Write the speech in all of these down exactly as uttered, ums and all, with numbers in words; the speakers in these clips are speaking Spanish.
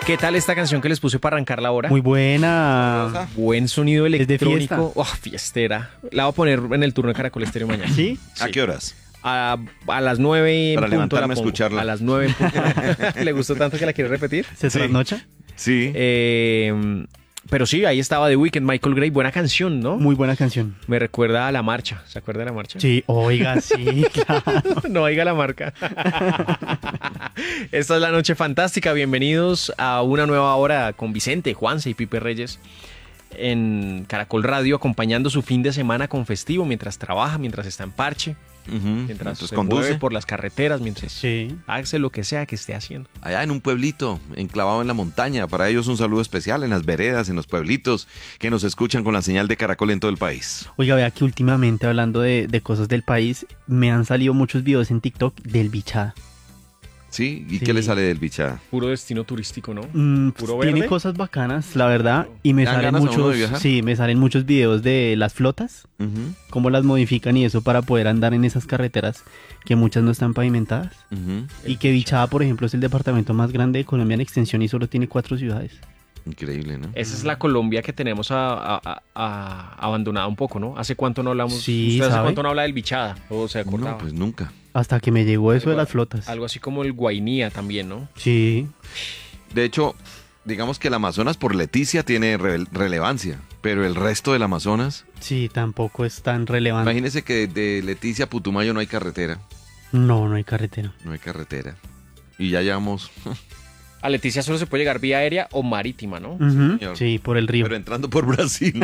¿Qué tal esta canción que les puse para arrancar la hora? Muy buena. Buen sonido electrónico. fiesta. Oh, fiestera. La voy a poner en el turno de Caracol Estéreo mañana. ¿Sí? ¿A qué horas? A, a las nueve en Para punto la levantarme a pongo. escucharla. A las nueve en punto. ¿Le gustó tanto que la quiere repetir? ¿Se Sí. trasnocha? Sí. Eh, pero sí, ahí estaba The Weeknd, Michael Gray. Buena canción, ¿no? Muy buena canción. Me recuerda a La Marcha. ¿Se acuerda de La Marcha? Sí, oiga, sí, claro. No oiga la marca. Esta es la noche fantástica. Bienvenidos a una nueva hora con Vicente, Juanse y Pipe Reyes en Caracol Radio, acompañando su fin de semana con festivo mientras trabaja, mientras está en parche, Ujú. mientras Entonces se conduce. mueve por las carreteras, mientras Sí. hace lo que sea que esté haciendo. Allá en un pueblito, enclavado en la montaña. Para ellos un saludo especial en las veredas, en los pueblitos, que nos escuchan con la señal de Caracol en todo el país. Oiga, vea que últimamente, hablando de, de cosas del país, me han salido muchos videos en TikTok del bichada. ¿Sí? ¿Y Sí. qué le sale del bichada? Puro destino turístico, ¿no? Mm, ¿Puro tiene verde? cosas bacanas, la verdad, y me ¿Dan salen ganas a uno de muchos, viajar? sí, me salen muchos videos de las flotas, Ujú, cómo las modifican y eso para poder andar en esas carreteras que muchas no están pavimentadas. ujú. Y que Bichada, por ejemplo, es el departamento más grande de Colombia en extensión y solo tiene cuatro ciudades. Increíble, ¿no? Esa es la Colombia que tenemos a- a- a- a- abandonada un poco, ¿no? ¿Hace cuánto no hablamos? Sí, ¿Usted hace ¿sabe? cuánto no habla del Bichada? ¿O se acordaba? No, pues nunca. Hasta que me llegó eso de Algo- las flotas. Algo así como el Guainía también, ¿no? Sí, De hecho, digamos que el Amazonas por Leticia tiene re- relevancia, pero el resto del Amazonas, sí, tampoco es tan relevante. imagínese que de Leticia a Putumayo no hay carretera, No, no hay carretera. no hay carretera. Y ya llevamos, A Leticia solo se puede llegar vía aérea o marítima, ¿no? Ujú, señor. sí, por el río. pero entrando por Brasil.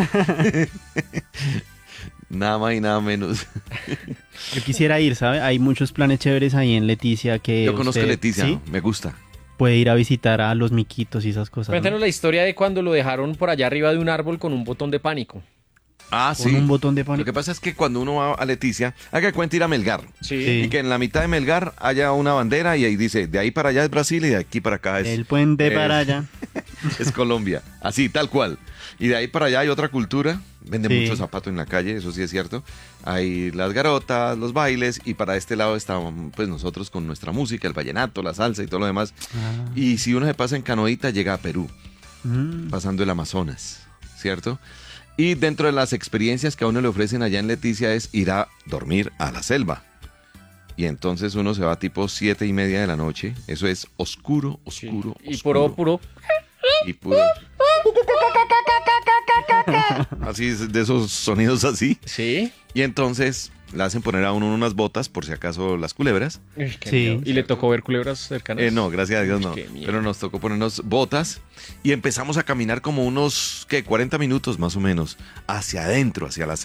Nada más y nada menos. Yo quisiera ir, ¿sabe? Hay muchos planes chéveres ahí en Leticia que Yo conozco usted, Leticia, ¿sí? me gusta. Puede ir a visitar a los miquitos y esas cosas. ¿no? Cuéntanos la historia de cuando lo dejaron por allá arriba de un árbol con un botón de pánico. Ah, Con sí. un botón de Lo pánico. que pasa es que cuando uno va a Leticia, haga de cuenta ir a Melgar. Sí. Sí. Y que en la mitad de Melgar haya una bandera y ahí dice, de ahí para allá es Brasil y de aquí para acá es, El puente eh, para allá. es Colombia. Así, tal cual. Y de ahí para allá hay otra cultura. Venden Sí. mucho zapato en la calle, eso sí es cierto. Hay las garotas, los bailes y para este lado estamos pues nosotros con nuestra música, el vallenato, la salsa y todo lo demás. Ah, Y si uno se pasa en canoita llega a Perú, mm. pasando el Amazonas, ¿cierto? Y dentro de las experiencias que a uno le ofrecen allá en Leticia es ir a dormir a la selva. Y entonces uno se va tipo siete y media de la noche. Eso es oscuro, Sí. oscuro, Y oscuro. puro, puro. Y puro. Así, es, de esos sonidos así. Sí. Y entonces le hacen poner a uno unas botas por si acaso las culebras. Uy, qué Sí. miedo. ¿Y le tocó ver culebras cercanas? Eh, no, gracias a Dios Uy, no. qué miedo. Pero nos tocó ponernos botas y empezamos a caminar como unos, ¿qué? cuarenta minutos más o menos hacia adentro, hacia la